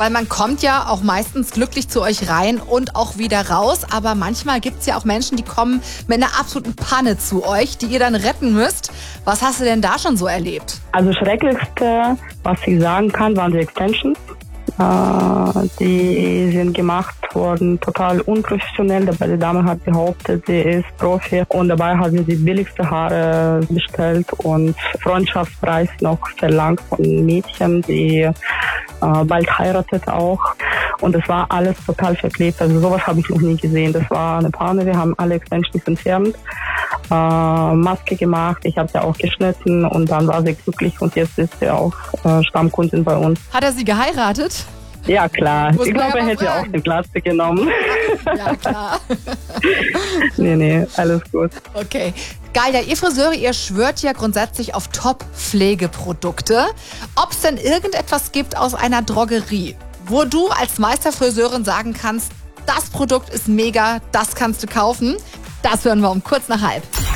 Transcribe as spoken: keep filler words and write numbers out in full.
Weil man kommt ja auch meistens glücklich zu euch rein und auch wieder raus. Aber manchmal gibt es ja auch Menschen, die kommen mit einer absoluten Panne zu euch, die ihr dann retten müsst. Was hast du denn da schon so erlebt? Also schrecklichste, was ich sagen kann, waren die Extensions. Äh, die sind gemacht worden, total unprofessionell. Dabei die Dame hat behauptet, sie ist Profi und dabei hat sie die billigste Haare bestellt und Freundschaftspreis noch verlangt von Mädchen, die äh, bald heiratet auch. Und es war alles total verklebt. Also sowas habe ich noch nie gesehen. Das war eine Panne. Wir haben alle Extensions entfernt, äh, Maske gemacht. Ich habe sie auch geschnitten und dann war sie glücklich und jetzt ist sie auch äh, Stammkundin bei uns. Hat er sie geheiratet? Ja, klar. Muss ich man glaube, ja er mal hätte fragen. auch die Glatze genommen. Ja, klar. nee, nee, alles gut. Okay. Geil, ja, ihr Friseure, ihr schwört ja grundsätzlich auf Top-Pflegeprodukte. Ob es denn irgendetwas gibt aus einer Drogerie, wo du als Meisterfriseurin sagen kannst, das Produkt ist mega, das kannst du kaufen? Das hören wir um kurz nach halb.